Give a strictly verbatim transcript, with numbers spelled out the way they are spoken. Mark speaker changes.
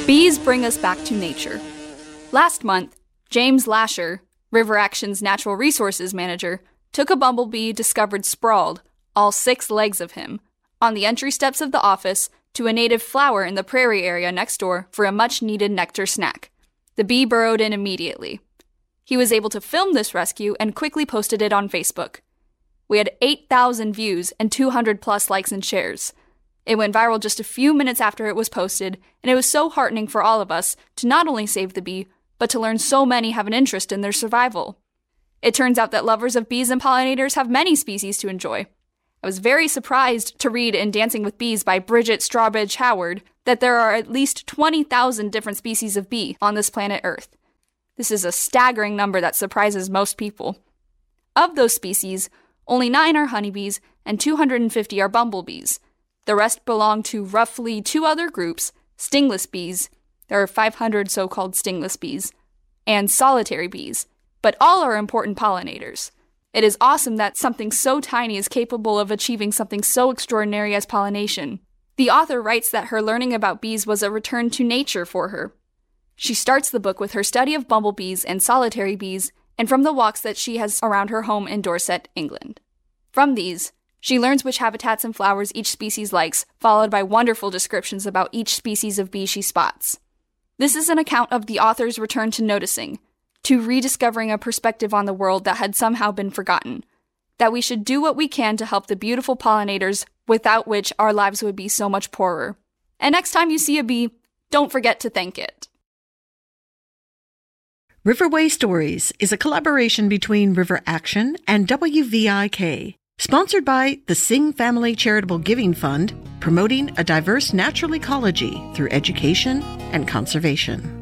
Speaker 1: Bees bring us back to nature. Last month, James Lasher, River Action's Natural Resources Manager, took a bumblebee discovered sprawled, all six legs of him, on the entry steps of the office to a native flower in the prairie area next door for a much-needed nectar snack. The bee burrowed in immediately. He was able to film this rescue and quickly posted it on Facebook. We had eight thousand views and two hundred plus likes and shares. It went viral just a few minutes after it was posted, and it was so heartening for all of us to not only save the bee, but to learn so many have an interest in their survival. It turns out that lovers of bees and pollinators have many species to enjoy. I was very surprised to read in Dancing with Bees by Bridget Strawbridge Howard that there are at least twenty thousand different species of bee on this planet Earth. This is a staggering number that surprises most people. Of those species, only nine are honeybees and two hundred fifty are bumblebees. The rest belong to roughly two other groups, stingless bees, there are five hundred so-called stingless bees, and solitary bees, but all are important pollinators. It is awesome that something so tiny is capable of achieving something so extraordinary as pollination. The author writes that her learning about bees was a return to nature for her. She starts the book with her study of bumblebees and solitary bees, and from the walks that she has around her home in Dorset, England. From these, she learns which habitats and flowers each species likes, followed by wonderful descriptions about each species of bee she spots. This is an account of the author's return to noticing, to rediscovering a perspective on the world that had somehow been forgotten, that we should do what we can to help the beautiful pollinators without which our lives would be so much poorer. And next time you see a bee, don't forget to thank it.
Speaker 2: Riverway Stories is a collaboration between River Action and W V I K, sponsored by the Singh Family Charitable Giving Fund, promoting a diverse natural ecology through education and conservation.